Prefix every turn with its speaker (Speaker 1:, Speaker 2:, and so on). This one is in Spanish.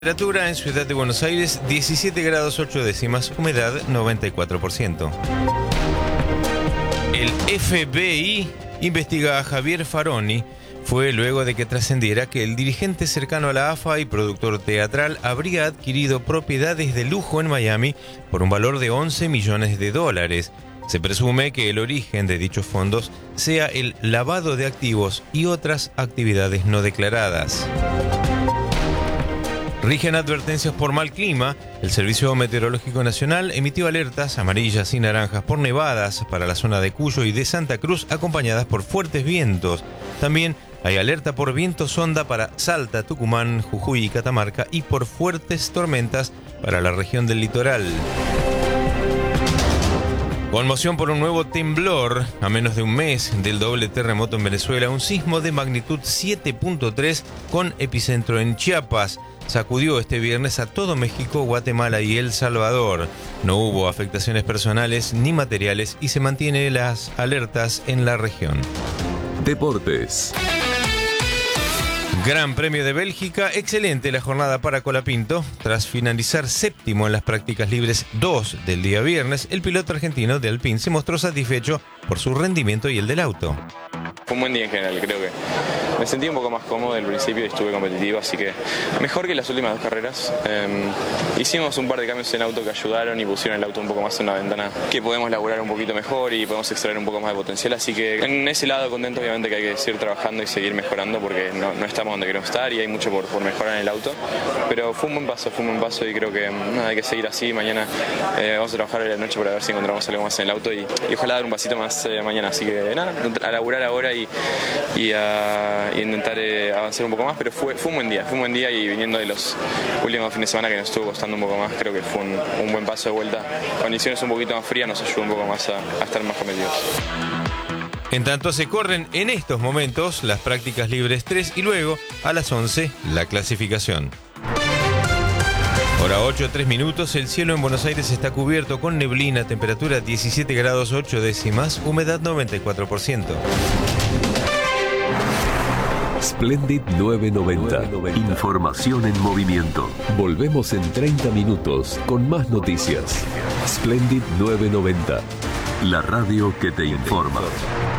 Speaker 1: Temperatura en Ciudad de Buenos Aires, 17 grados 8 décimas, humedad 94%. El FBI investiga a Javier Faroni. Fue luego de que trascendiera que el dirigente cercano a la AFA y productor teatral habría adquirido propiedades de lujo en Miami por un valor de 11 millones de dólares. Se presume que el origen de dichos fondos sea el lavado de activos y otras actividades no declaradas. Rigen advertencias por mal clima. El Servicio Meteorológico Nacional emitió alertas amarillas y naranjas por nevadas para la zona de Cuyo y de Santa Cruz, acompañadas por fuertes vientos. También hay alerta por viento sonda para Salta, Tucumán, Jujuy y Catamarca y por fuertes tormentas para la región del litoral. Conmoción por un nuevo temblor. A menos de un mes del doble terremoto en Venezuela, un sismo de magnitud 7.3 con epicentro en Chiapas sacudió este viernes a todo México, Guatemala y El Salvador. No hubo afectaciones personales ni materiales y se mantienen las alertas en la región.
Speaker 2: Deportes.
Speaker 1: Gran Premio de Bélgica, excelente la jornada para Colapinto. Tras finalizar séptimo en las prácticas libres 2 del día viernes, el piloto argentino de Alpine se mostró satisfecho por su rendimiento y el del auto.
Speaker 3: Fue un buen día en general, creo que me sentí un poco más cómodo al principio y estuve competitivo, así que mejor que las últimas dos carreras. Hicimos un par de cambios en auto que ayudaron y pusieron el auto un poco más en una ventana que podemos laburar un poquito mejor y podemos extraer un poco más de potencial, así que en ese lado contento, obviamente que hay que seguir trabajando y seguir mejorando porque no estamos donde queremos estar y hay mucho por mejorar en el auto, pero fue un buen paso y creo que hay que seguir así. Mañana vamos a trabajar hoy la noche para ver si encontramos algo más en el auto y ojalá dar un pasito más mañana, así que nada, a laburar ahora y intentar avanzar un poco más, pero fue un buen día y viniendo de los últimos fines de semana que nos estuvo costando un poco más, creo que fue un buen paso de vuelta. Condiciones un poquito más frías nos ayudó un poco más a estar más competitivos.
Speaker 1: En tanto se corren en estos momentos las prácticas libres 3 y luego a las 11 la clasificación. Hora 8, 3 minutos, el cielo en Buenos Aires está cubierto con neblina, temperatura 17 grados 8 décimas, humedad 94%.
Speaker 2: Splendid 990. Información en movimiento. Volvemos en 30 minutos con más noticias. Splendid 990. La radio que te informa.